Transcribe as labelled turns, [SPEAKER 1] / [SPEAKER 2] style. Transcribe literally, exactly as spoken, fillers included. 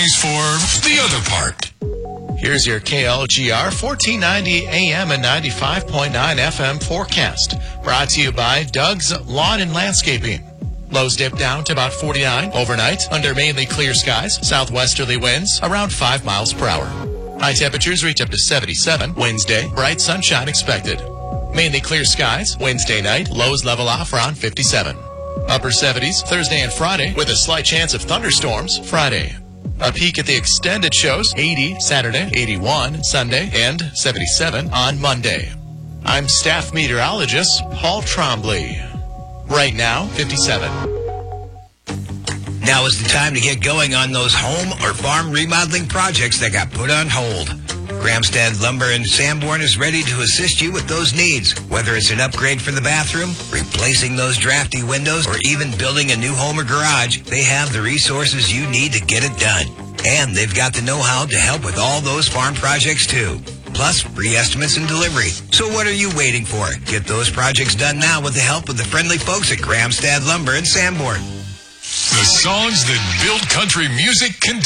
[SPEAKER 1] place for the other part.
[SPEAKER 2] Here's your K L G R fourteen ninety A M and ninety-five point nine F M forecast. Brought to you by Doug's Lawn and Landscaping. Lows dip down to about forty-nine overnight under mainly clear skies. Southwesterly winds around five miles per hour. High temperatures reach up to seventy-seven. Wednesday, bright sunshine expected. Mainly clear skies. Wednesday night, lows level off around fifty-seven. Upper seventies Thursday and Friday with a slight chance of thunderstorms Friday. A peek at the extended shows, eighty Saturday, eighty-one Sunday, and seventy-seven on Monday. I'm staff meteorologist Paul Trombley. Right now, fifty-seven.
[SPEAKER 3] Now is the time to get going on those home or farm remodeling projects that got put on hold. Gramstad Lumber in Sanborn is ready to assist you with those needs. Whether it's an upgrade for the bathroom, replacing those drafty windows, or even building a new home or garage, they have the resources you need to get it done. And they've got the know-how to help with all those farm projects too. Plus, free estimates and delivery. So what are you waiting for? Get those projects done now with the help of the friendly folks at Gramstad Lumber in Sanborn.
[SPEAKER 1] The songs that build country music continue.